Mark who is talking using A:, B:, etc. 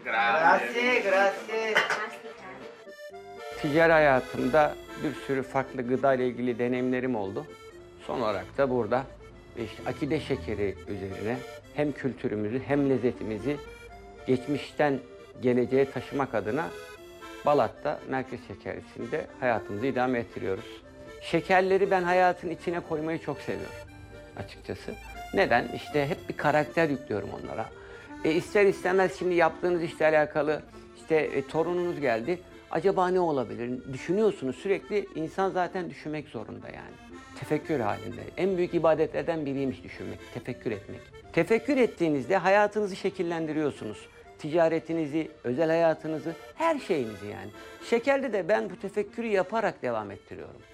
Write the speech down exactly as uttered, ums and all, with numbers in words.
A: Grazie, grazie.
B: Ticari hayatımda bir sürü farklı gıda ile ilgili deneyimlerim oldu. Son olarak da burada işte akide şekeri üzerine hem kültürümüzü hem lezzetimizi geçmişten geleceğe taşımak adına Balat'ta Merkez Şekercisi'nde hayatımızı idame ettiriyoruz. Şekerleri ben hayatın içine koymayı çok seviyorum açıkçası. Neden? İşte hep bir karakter yüklüyorum onlara. E ister istemez şimdi yaptığınız işle alakalı işte e, torununuz geldi. Acaba ne olabilir? Düşünüyorsunuz sürekli. İnsan zaten düşünmek zorunda yani. Tefekkür halinde. En büyük ibadetlerden biriymiş düşünmek, tefekkür etmek. Tefekkür ettiğinizde hayatınızı şekillendiriyorsunuz. Ticaretinizi, özel hayatınızı, her şeyinizi yani. Şekerde de ben bu tefekkürü yaparak devam ettiriyorum.